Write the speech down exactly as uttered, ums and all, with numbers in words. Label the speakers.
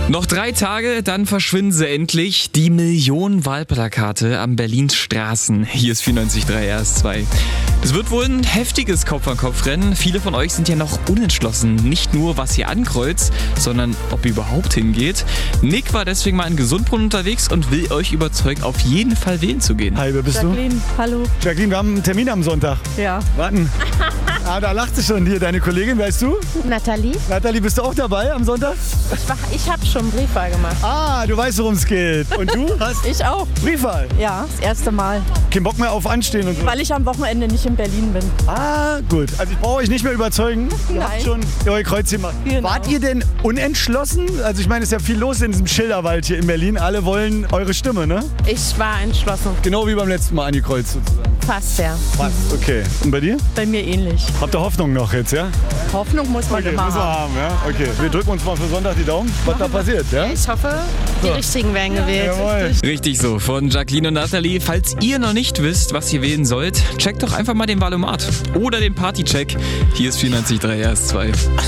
Speaker 1: Noch drei Tage, dann verschwinden sie endlich. Die Millionen Wahlplakate am Berlins Straßen. Hier ist vierundneunzig Komma drei R S zwei. Es wird wohl ein heftiges Kopf-an-Kopf-Rennen. Viele von euch sind ja noch unentschlossen. Nicht nur, was ihr ankreuzt, sondern ob ihr überhaupt hingeht. Nick war deswegen mal in Gesundbrunnen unterwegs und will euch überzeugen, auf jeden Fall wählen zu gehen.
Speaker 2: Hi, wer bist
Speaker 3: Jacqueline,
Speaker 2: du?
Speaker 3: hallo.
Speaker 2: Jacqueline, wir haben einen Termin am Sonntag.
Speaker 3: Ja.
Speaker 2: Warten. Ah, da lacht sie schon. Hier, deine Kollegin, weißt du?
Speaker 3: Nathalie?
Speaker 2: Nathalie, bist du auch dabei am Sonntag?
Speaker 3: Ich, war- ich habe schon Briefwahl gemacht.
Speaker 2: Ah, du weißt, worum es geht. Und du hast
Speaker 3: Ich auch.
Speaker 2: Briefwahl.
Speaker 3: Ja, das erste Mal.
Speaker 2: Kein Bock mehr auf Anstehen und so.
Speaker 3: Weil ich am Wochenende nicht in Berlin bin.
Speaker 2: Ah, gut. Also ich brauche euch nicht mehr überzeugen. Ihr habt
Speaker 3: Nein.
Speaker 2: schon euer Kreuz gemacht.
Speaker 3: Genau.
Speaker 2: Wart ihr denn unentschlossen? Also ich meine, es ist ja viel los in diesem Schilderwald hier in Berlin. Alle wollen eure Stimme, ne?
Speaker 3: Ich war entschlossen.
Speaker 2: Genau wie beim letzten Mal angekreuzt sozusagen.
Speaker 3: Fast, ja.
Speaker 2: Was? Okay. Und bei dir?
Speaker 3: Bei mir ähnlich.
Speaker 2: Habt ihr Hoffnung noch jetzt, ja?
Speaker 3: Hoffnung muss man
Speaker 2: Okay,
Speaker 3: immer
Speaker 2: müssen wir
Speaker 3: haben.
Speaker 2: haben, ja? Okay. Wir drücken uns mal für Sonntag die Daumen, was da passiert, ja?
Speaker 3: Ich hoffe, die richtigen werden gewählt.
Speaker 2: Jawohl.
Speaker 1: Richtig so, von Jacqueline und Nathalie. Falls ihr noch nicht wisst, was ihr wählen sollt, checkt doch einfach mal den Valomat oder den Partycheck. Hier ist vierundneunzig Komma drei R S zwei.